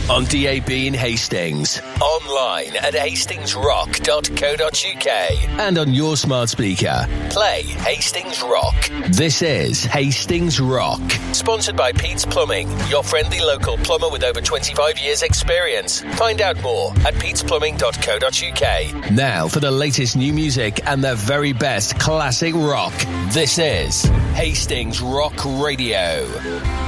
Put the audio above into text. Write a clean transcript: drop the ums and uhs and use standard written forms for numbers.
on DAB in Hastings, online at hastingsrock.co.uk, and on your smart speaker. Play Hastings Rock. This is Hastings Rock, sponsored by Pete's Plumbing, your friendly local plumber with over 25 years experience. Find out more at petesplumbing.co.uk. Now for the latest new music and the very best classic rock. This is Hastings Rock Radio.